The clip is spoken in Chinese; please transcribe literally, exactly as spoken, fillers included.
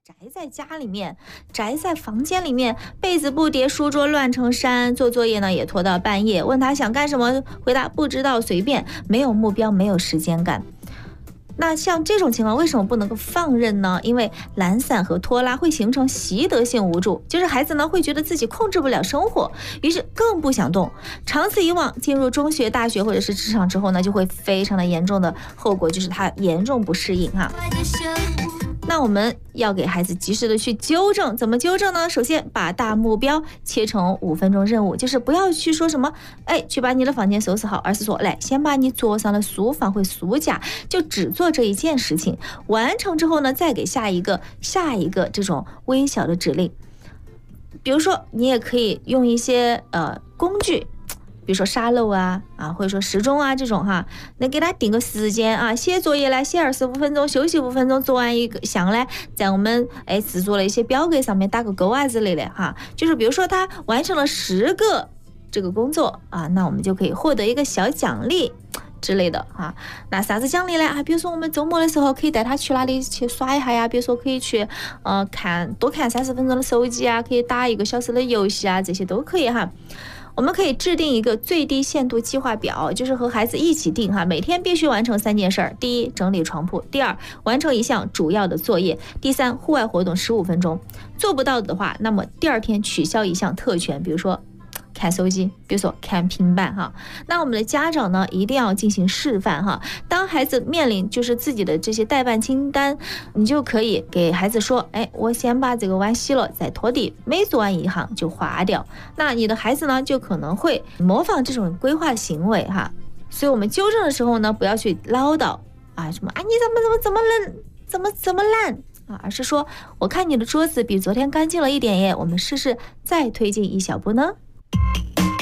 宅在家里面，宅在房间里面，被子不叠，书桌乱成山，做作业呢也拖到半夜。问他想干什么，回答不知道，随便，没有目标，没有时间感。那像这种情况为什么不能够放任呢？因为懒散和拖拉会形成习得性无助，就是孩子呢会觉得自己控制不了生活，于是更不想动。长此以往，进入中学、大学或者是职场之后呢，就会非常的严重的后果，就是他严重不适应哈。那我们要给孩子及时的去纠正，怎么纠正呢？首先把大目标切成五分钟任务，就是不要去说什么，哎，去把你的房间收拾好，而是说，来，先把你桌上的书放回书架，就只做这一件事情，完成之后呢，再给下一个下一个这种微小的指令。比如说，你也可以用一些呃工具。比如说沙漏啊啊，或者说时钟啊这种哈，那给他定个时间啊，写作业来写二十五分钟，休息五分钟，做完一个项来，在我们哎制作了一些表格上面打个勾啊之类的哈，就是比如说他完成了十个这个工作啊，那我们就可以获得一个小奖励之类的哈。那啥子奖励呢啊？比如说我们周末的时候可以带他去哪里去耍一下呀，比如说可以去呃看多看三十分钟的手机啊，可以打一个小时的游戏啊，这些都可以哈。我们可以制定一个最低限度计划表，就是和孩子一起定哈，每天必须完成三件事儿：第一，整理床铺；第二，完成一项主要的作业；第三，户外活动十五分钟。做不到的话，那么第二天取消一项特权，比如说看手机，比如说看平板哈。那我们的家长呢，一定要进行示范哈。当孩子面临就是自己的这些待办清单，你就可以给孩子说，哎，我先把这个碗洗了再拖地，每做完一行就划掉。那你的孩子呢，就可能会模仿这种规划行为哈。所以我们纠正的时候呢，不要去唠叨啊，什么啊，你怎么怎么怎么烂，怎么怎么烂啊，而是说，我看你的桌子比昨天干净了一点耶，我们试试再推进一小步呢。